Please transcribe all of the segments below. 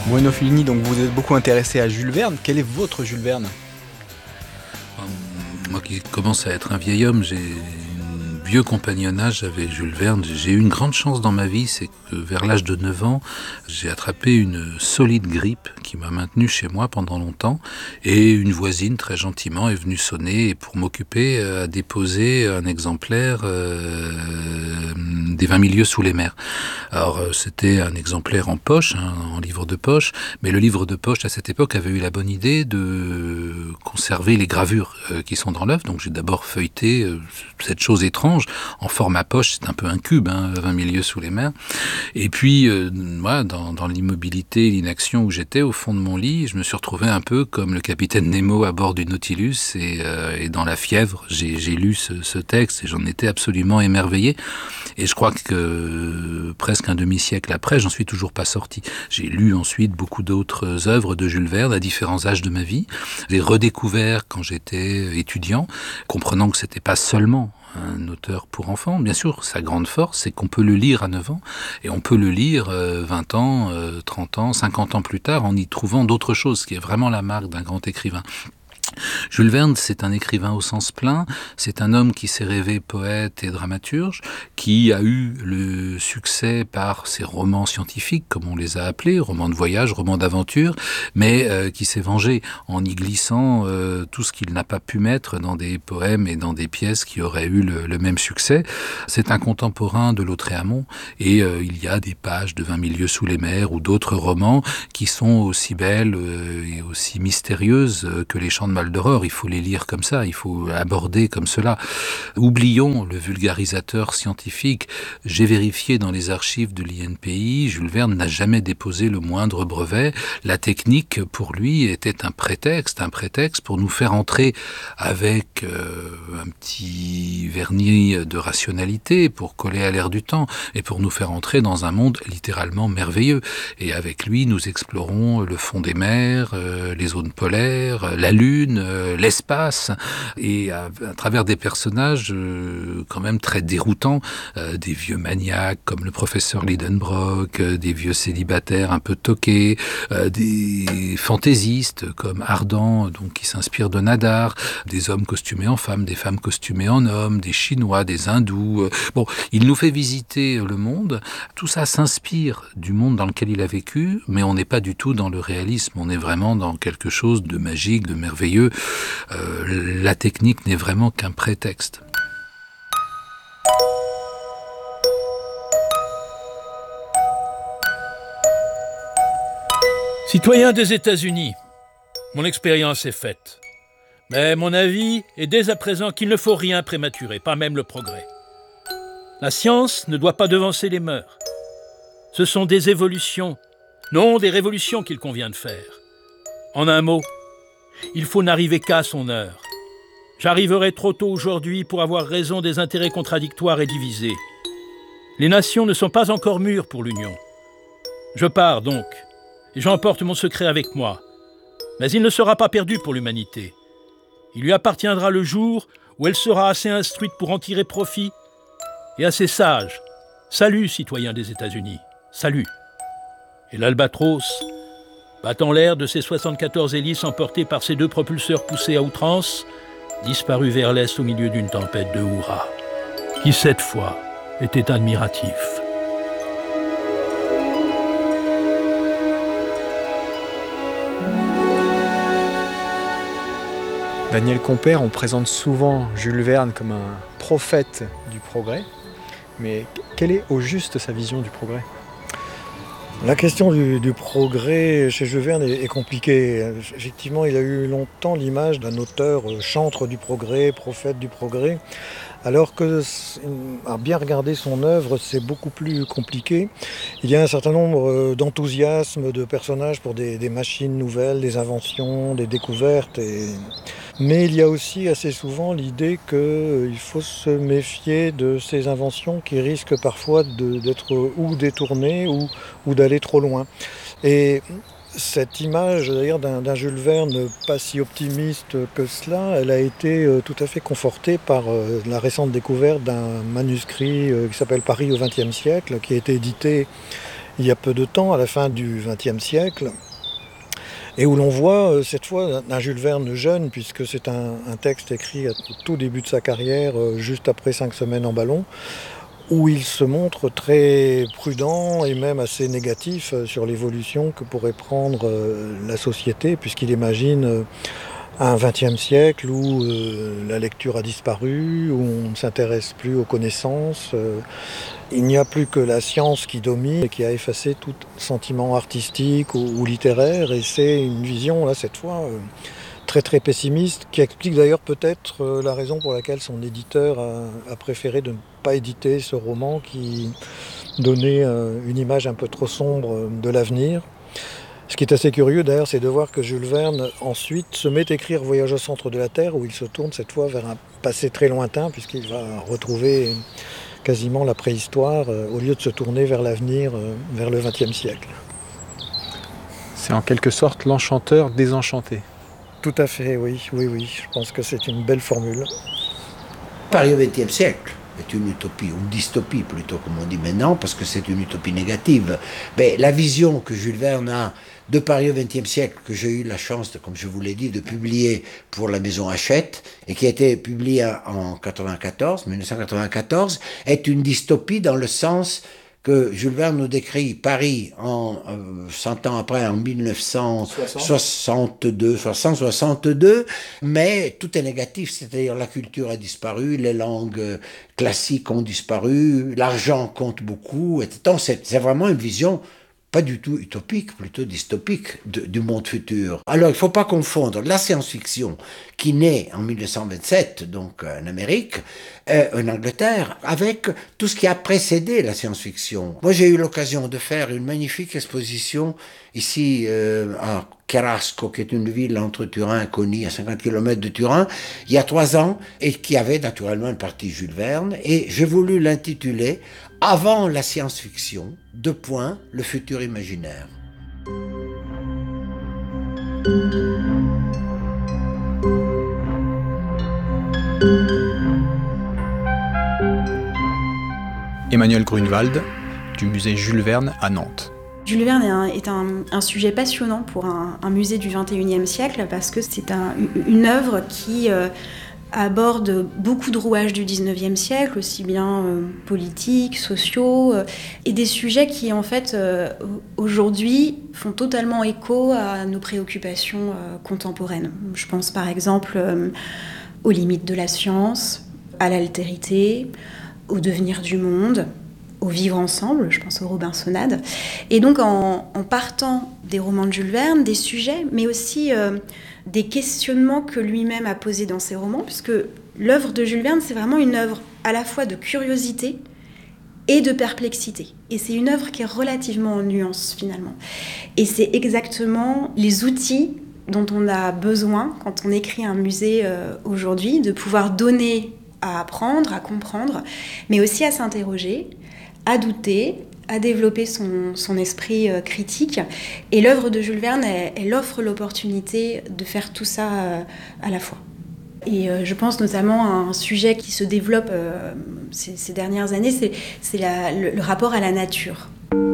Bruno Fulini, donc vous êtes beaucoup intéressé à Jules Verne. Quel est votre Jules Verne ? Moi qui commence à être un vieil homme, j'ai un vieux compagnonnage avec Jules Verne. J'ai eu une grande chance dans ma vie, c'est que vers l'âge de 9 ans, j'ai attrapé une solide grippe qui m'a maintenu chez moi pendant longtemps. Et une voisine, très gentiment, est venue sonner et pour m'occuper, a déposé un exemplaire des 20 milieux sous les mers. Alors c'était un exemplaire en poche, en livre de poche, mais le livre de poche à cette époque avait eu la bonne idée de conserver les gravures qui sont dans l'œuvre. Donc j'ai d'abord feuilleté cette chose étrange en format poche, c'est un peu un cube, 20 milieux sous les mers. Et puis moi, dans l'immobilité et l'inaction où j'étais au fond de mon lit, je me suis retrouvé un peu comme le capitaine Nemo à bord du Nautilus et dans la fièvre, j'ai lu ce texte et j'en étais absolument émerveillé. Et je crois que presque un demi-siècle après, j'en suis toujours pas sorti. J'ai lu ensuite beaucoup d'autres œuvres de Jules Verne à différents âges de ma vie. Je l'ai redécouvert quand j'étais étudiant, comprenant que c'était pas seulement un auteur pour enfants. Bien sûr, sa grande force, c'est qu'on peut le lire à 9 ans et on peut le lire 20 ans, 30 ans, 50 ans plus tard en y trouvant d'autres choses, ce qui est vraiment la marque d'un grand écrivain. Jules Verne, c'est un écrivain au sens plein, c'est un homme qui s'est rêvé poète et dramaturge, qui a eu le succès par ses romans scientifiques, comme on les a appelés, romans de voyage, romans d'aventure, mais qui s'est vengé en y glissant tout ce qu'il n'a pas pu mettre dans des poèmes et dans des pièces qui auraient eu le même succès. C'est un contemporain de Lautréamont, et il y a des pages de 20 milieux sous les mers ou d'autres romans qui sont aussi belles et aussi mystérieuses que les Chants de Maldoror. Il faut les lire comme ça, il faut aborder comme cela. Oublions le vulgarisateur scientifique. J'ai vérifié dans les archives de l'INPI, Jules Verne n'a jamais déposé le moindre brevet. La technique, pour lui, était un prétexte pour nous faire entrer avec un petit vernis de rationalité pour coller à l'air du temps et pour nous faire entrer dans un monde littéralement merveilleux. Et avec lui, nous explorons le fond des mers, les zones polaires, la Lune, l'espace, et à travers des personnages quand même très déroutants, des vieux maniaques comme le professeur Lidenbrock, des vieux célibataires un peu toqués, des fantaisistes comme Ardan, donc qui s'inspire de Nadar, des hommes costumés en femmes, des femmes costumées en hommes, des Chinois, des Hindous. Bon, il nous fait visiter le monde. Tout ça s'inspire du monde dans lequel il a vécu, mais on n'est pas du tout dans le réalisme. On est vraiment dans quelque chose de magique, de merveilleux. La technique n'est vraiment qu'un prétexte. Citoyen des États-Unis, mon expérience est faite. Mais mon avis est dès à présent qu'il ne faut rien prématurer, pas même le progrès. La science ne doit pas devancer les mœurs. Ce sont des évolutions, non des révolutions qu'il convient de faire. En un mot, il faut n'arriver qu'à son heure. J'arriverai trop tôt aujourd'hui pour avoir raison des intérêts contradictoires et divisés. Les nations ne sont pas encore mûres pour l'union. Je pars donc, et j'emporte mon secret avec moi. Mais il ne sera pas perdu pour l'humanité. Il lui appartiendra le jour où elle sera assez instruite pour en tirer profit et assez sage. Salut, citoyens des États-Unis, salut. Et l'Albatros, battant l'air de ses 74 hélices emportées par ses 2 propulseurs poussés à outrance, disparut vers l'est au milieu d'une tempête de hurrahs, qui cette fois était admiratif. Daniel Compère, on présente souvent Jules Verne comme un prophète du progrès, mais quelle est au juste sa vision du progrès ? La question du progrès chez Jules Verne est compliquée. Effectivement, il a eu longtemps l'image d'un auteur chantre du progrès, prophète du progrès, alors que, à bien regarder son œuvre, c'est beaucoup plus compliqué. Il y a un certain nombre d'enthousiasmes de personnages pour des machines nouvelles, des inventions, des découvertes. Mais il y a aussi assez souvent l'idée qu'il faut se méfier de ces inventions qui risquent parfois d'être ou détournées ou d'aller trop loin. Et cette image d'ailleurs d'un Jules Verne pas si optimiste que cela, elle a été tout à fait confortée par la récente découverte d'un manuscrit qui s'appelle Paris au XXe siècle, qui a été édité il y a peu de temps, à la fin du XXe siècle, et où l'on voit cette fois un Jules Verne jeune, puisque c'est un texte écrit au tout début de sa carrière, juste après 5 semaines en ballon, où il se montre très prudent et même assez négatif sur l'évolution que pourrait prendre la société, puisqu'il imagine un XXe siècle où la lecture a disparu, où on ne s'intéresse plus aux connaissances. Il n'y a plus que la science qui domine et qui a effacé tout sentiment artistique ou littéraire. Et c'est une vision, là, cette fois, très très pessimiste, qui explique d'ailleurs peut-être la raison pour laquelle son éditeur a préféré de ne pas éditer ce roman qui donnait une image un peu trop sombre de l'avenir. Ce qui est assez curieux d'ailleurs, c'est de voir que Jules Verne ensuite se met à écrire Voyage au centre de la Terre, où il se tourne cette fois vers un passé très lointain, puisqu'il va retrouver quasiment la préhistoire, au lieu de se tourner vers l'avenir, vers le XXe siècle. C'est en quelque sorte l'enchanteur désenchanté. Tout à fait, oui. Je pense que c'est une belle formule. Paris au XXe siècle est une utopie, ou une dystopie plutôt, comme on dit maintenant, parce que c'est une utopie négative. Mais la vision que Jules Verne a de Paris au XXe siècle, que j'ai eu la chance, comme je vous l'ai dit, de publier pour la maison Hachette, et qui a été publiée en 1994, est une dystopie dans le sens que Jules Verne nous décrit Paris 100 ans après, en 1962, mais tout est négatif, c'est-à-dire la culture a disparu, les langues classiques ont disparu, l'argent compte beaucoup, etc. C'est vraiment une vision pas du tout utopique, plutôt dystopique du monde futur. Alors il ne faut pas confondre la science-fiction qui naît en 1927, donc en Amérique, en Angleterre, avec tout ce qui a précédé la science-fiction. Moi j'ai eu l'occasion de faire une magnifique exposition ici à Cherasco, qui est une ville entre Turin et Coni, à 50 km de Turin, il y a 3 ans, et qui avait naturellement une partie Jules Verne, et j'ai voulu l'intituler « Avant la science-fiction, : le futur imaginaire ». Emmanuel Grunewald, du musée Jules Verne à Nantes. Jules Verne est un sujet passionnant pour un musée du XXIe siècle parce que c'est une œuvre qui aborde beaucoup de rouages du XIXe siècle, aussi bien politiques, sociaux, et des sujets qui, en fait, aujourd'hui, font totalement écho à nos préoccupations contemporaines. Je pense par exemple aux limites de la science, à l'altérité, au devenir du monde, au vivre ensemble, je pense aux Robinsonades. Et donc en partant des romans de Jules Verne, des sujets, mais aussi des questionnements que lui-même a posés dans ses romans, puisque l'œuvre de Jules Verne, c'est vraiment une œuvre à la fois de curiosité et de perplexité. Et c'est une œuvre qui est relativement en nuance, finalement. Et c'est exactement les outils dont on a besoin quand on écrit un musée aujourd'hui, de pouvoir donner à apprendre, à comprendre, mais aussi à s'interroger, à douter, à développer son esprit critique. Et l'œuvre de Jules Verne, elle offre l'opportunité de faire tout ça à la fois. Et je pense notamment à un sujet qui se développe ces dernières années, c'est le rapport à la nature.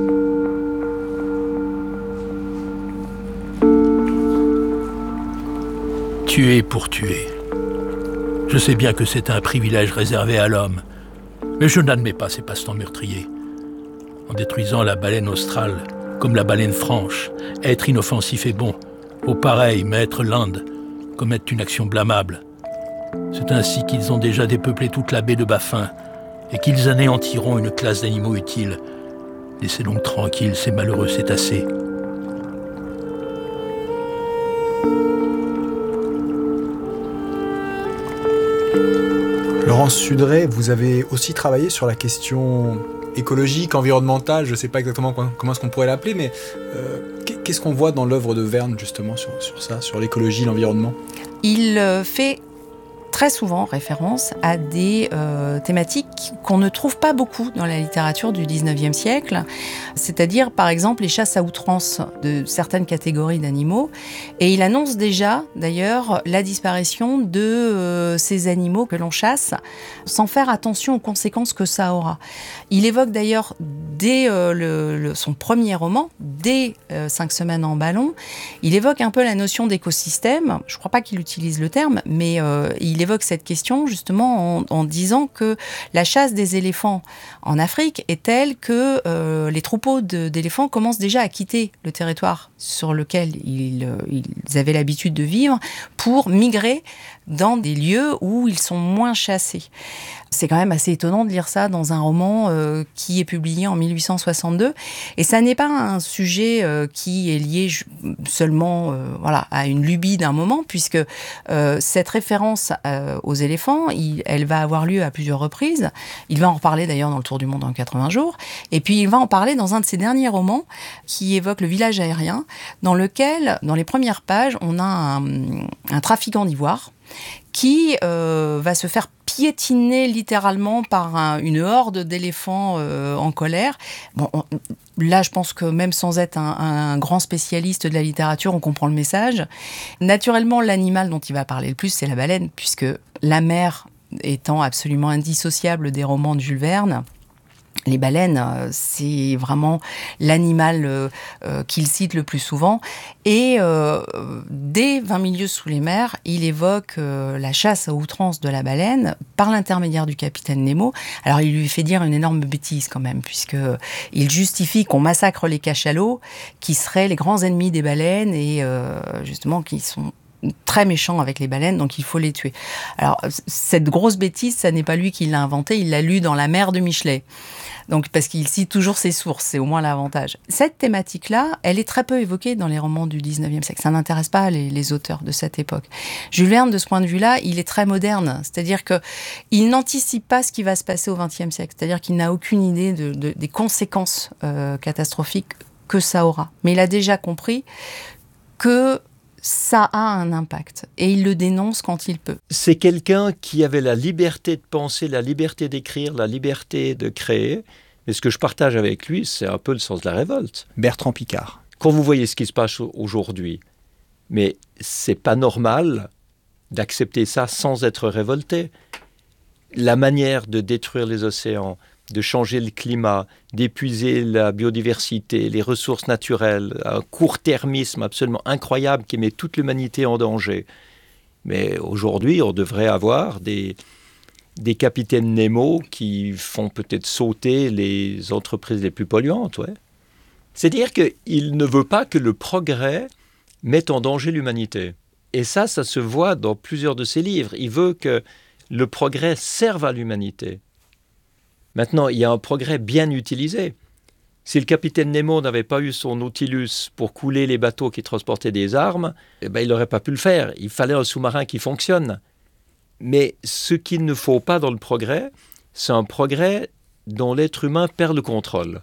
Tuer pour tuer. Je sais bien que c'est un privilège réservé à l'homme, mais je n'admets pas ces passe-temps meurtriers. En détruisant la baleine australe, comme la baleine franche, être inoffensif et bon, au pareil, mettre l'Inde, commettre une action blâmable. C'est ainsi qu'ils ont déjà dépeuplé toute la baie de Baffin, et qu'ils anéantiront une classe d'animaux utiles. Laissez donc tranquilles ces malheureux cétacés. Laurence Sudret, vous avez aussi travaillé sur la question écologique, environnementale, je ne sais pas exactement comment est-ce qu'on pourrait l'appeler, mais qu'est-ce qu'on voit dans l'œuvre de Verne justement sur ça, sur l'écologie, l'environnement ? Il fait très souvent référence à des thématiques qu'on ne trouve pas beaucoup dans la littérature du 19e siècle, c'est-à-dire par exemple les chasses à outrance de certaines catégories d'animaux. Et il annonce déjà d'ailleurs la disparition de ces animaux que l'on chasse sans faire attention aux conséquences que ça aura. Il évoque d'ailleurs dès son premier roman, dès 5 semaines en ballon, il évoque un peu la notion d'écosystème. Je ne crois pas qu'il utilise le terme, mais il évoque cette question justement en disant que la chasse des éléphants en Afrique est telle que les troupeaux d'éléphants commencent déjà à quitter le territoire sur lequel ils avaient l'habitude de vivre pour migrer dans des lieux où ils sont moins chassés. C'est quand même assez étonnant de lire ça dans un roman qui est publié en 1862. Et ça n'est pas un sujet qui est lié seulement à une lubie d'un moment, puisque cette référence aux éléphants, elle va avoir lieu à plusieurs reprises. Il va en reparler d'ailleurs dans Le Tour du monde en 80 jours. Et puis il va en parler dans un de ses derniers romans qui évoque le village aérien, dans lequel, dans les premières pages, on a un trafiquant d'ivoire qui va se faire piétiner littéralement par une horde d'éléphants en colère. Bon, là, je pense que même sans être un grand spécialiste de la littérature, on comprend le message. Naturellement, l'animal dont il va parler le plus, c'est la baleine, puisque la mer étant absolument indissociable des romans de Jules Verne, les baleines, c'est vraiment l'animal qu'il cite le plus souvent. Et dès 20 milieux sous les mers, il évoque la chasse à outrance de la baleine par l'intermédiaire du capitaine Nemo. Alors, il lui fait dire une énorme bêtise quand même, puisqu'il justifie qu'on massacre les cachalots, qui seraient les grands ennemis des baleines et justement qui sont très méchant avec les baleines, donc il faut les tuer. Alors, cette grosse bêtise, ça n'est pas lui qui l'a inventée, il l'a lu dans La Mer de Michelet. Donc, parce qu'il cite toujours ses sources, c'est au moins l'avantage. Cette thématique-là, elle est très peu évoquée dans les romans du 19e siècle. Ça n'intéresse pas les auteurs de cette époque. Jules Verne, de ce point de vue-là, il est très moderne. C'est-à-dire qu'il n'anticipe pas ce qui va se passer au XXe siècle. C'est-à-dire qu'il n'a aucune idée des conséquences catastrophiques que ça aura. Mais il a déjà compris que ça a un impact et il le dénonce quand il peut. C'est quelqu'un qui avait la liberté de penser, la liberté d'écrire, la liberté de créer. Mais ce que je partage avec lui, c'est un peu le sens de la révolte. Bertrand Piccard. Quand vous voyez ce qui se passe aujourd'hui, mais c'est pas normal d'accepter ça sans être révolté. La manière de détruire les océans, de changer le climat, d'épuiser la biodiversité, les ressources naturelles, un court-termisme absolument incroyable qui met toute l'humanité en danger. Mais aujourd'hui, on devrait avoir des capitaines Nemo qui font peut-être sauter les entreprises les plus polluantes. Ouais. C'est-à-dire qu'il ne veut pas que le progrès mette en danger l'humanité. Et ça se voit dans plusieurs de ses livres. Il veut que le progrès serve à l'humanité. Maintenant, il y a un progrès bien utilisé. Si le capitaine Nemo n'avait pas eu son Nautilus pour couler les bateaux qui transportaient des armes, il n'aurait pas pu le faire. Il fallait un sous-marin qui fonctionne. Mais ce qu'il ne faut pas dans le progrès, c'est un progrès dont l'être humain perd le contrôle.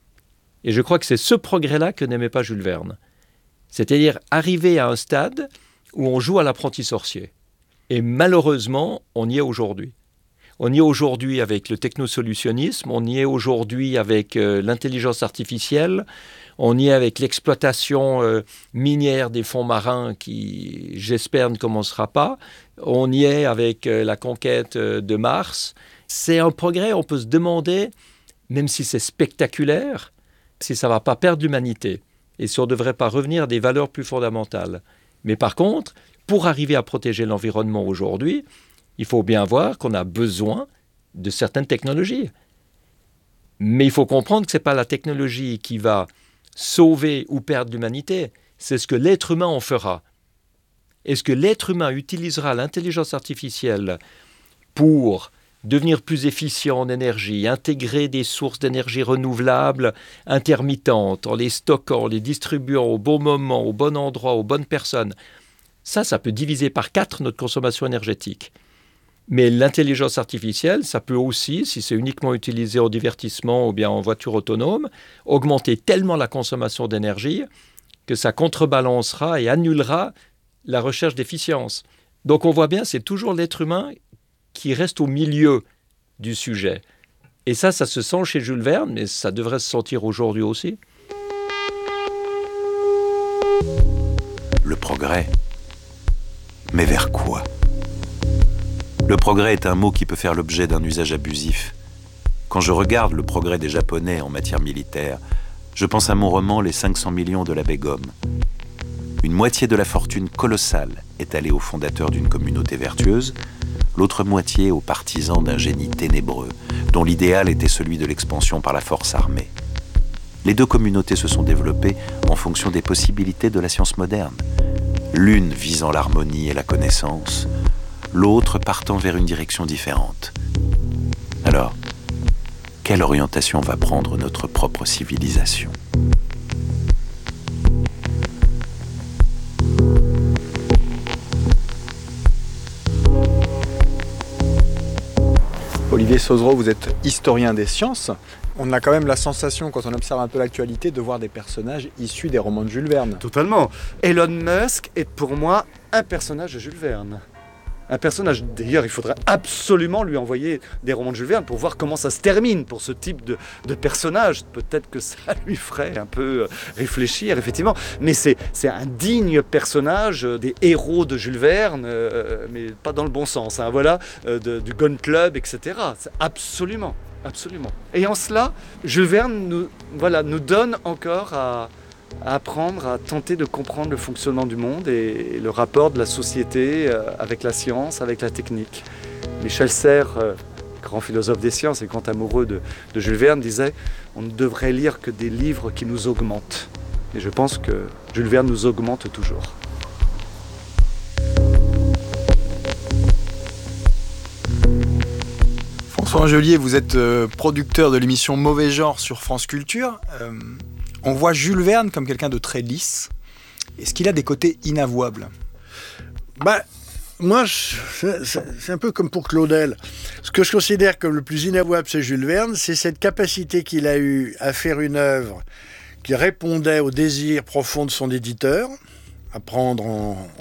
Et je crois que c'est ce progrès-là que n'aimait pas Jules Verne. C'est-à-dire arriver à un stade où on joue à l'apprenti sorcier. Et malheureusement, on y est aujourd'hui. On y est aujourd'hui avec le technosolutionnisme, on y est aujourd'hui avec l'intelligence artificielle, on y est avec l'exploitation minière des fonds marins qui, j'espère, ne commencera pas. On y est avec la conquête de Mars. C'est un progrès, on peut se demander, même si c'est spectaculaire, si ça ne va pas perdre l'humanité et si on ne devrait pas revenir à des valeurs plus fondamentales. Mais par contre, pour arriver à protéger l'environnement aujourd'hui, il faut bien voir qu'on a besoin de certaines technologies. Mais il faut comprendre que ce n'est pas la technologie qui va sauver ou perdre l'humanité, c'est ce que l'être humain en fera. Est-ce que l'être humain utilisera l'intelligence artificielle pour devenir plus efficient en énergie, intégrer des sources d'énergie renouvelables intermittentes, en les stockant, en les distribuant au bon moment, au bon endroit, aux bonnes personnes? Ça peut diviser par 4 notre consommation énergétique. Mais l'intelligence artificielle, ça peut aussi, si c'est uniquement utilisé en divertissement ou bien en voiture autonome, augmenter tellement la consommation d'énergie que ça contrebalancera et annulera la recherche d'efficience. Donc on voit bien, c'est toujours l'être humain qui reste au milieu du sujet. Et ça se sent chez Jules Verne, mais ça devrait se sentir aujourd'hui aussi. Le progrès. Mais vers quoi ? Le progrès est un mot qui peut faire l'objet d'un usage abusif. Quand je regarde le progrès des Japonais en matière militaire, je pense à mon roman « Les 500 millions de l'abbé Gomme ». Une moitié de la fortune colossale est allée aux fondateurs d'une communauté vertueuse, l'autre moitié aux partisans d'un génie ténébreux, dont l'idéal était celui de l'expansion par la force armée. Les deux communautés se sont développées en fonction des possibilités de la science moderne, l'une visant l'harmonie et la connaissance, l'autre partant vers une direction différente. Alors, quelle orientation va prendre notre propre civilisation ? Olivier Sauzereau, vous êtes historien des sciences. On a quand même la sensation, quand on observe un peu l'actualité, de voir des personnages issus des romans de Jules Verne. Totalement. Elon Musk est pour moi un personnage de Jules Verne. Un personnage, d'ailleurs, il faudrait absolument lui envoyer des romans de Jules Verne pour voir comment ça se termine pour ce type de personnage. Peut-être que ça lui ferait un peu réfléchir, effectivement. Mais c'est un digne personnage des héros de Jules Verne, mais pas dans le bon sens. Hein, voilà, du Gun Club, etc. C'est absolument. Et en cela, Jules Verne nous donne encore à apprendre à tenter de comprendre le fonctionnement du monde et le rapport de la société avec la science, avec la technique. Michel Serres, grand philosophe des sciences et grand amoureux de Jules Verne, disait « On ne devrait lire que des livres qui nous augmentent ». Et je pense que Jules Verne nous augmente toujours. François Angelier, vous êtes producteur de l'émission Mauvais Genre sur France Culture. On voit Jules Verne comme quelqu'un de très lisse. Est-ce qu'il a des côtés inavouables ? Moi, c'est un peu comme pour Claudel. Ce que je considère comme le plus inavouable chez Jules Verne, c'est cette capacité qu'il a eue à faire une œuvre qui répondait aux désirs profonds de son éditeur, à prendre en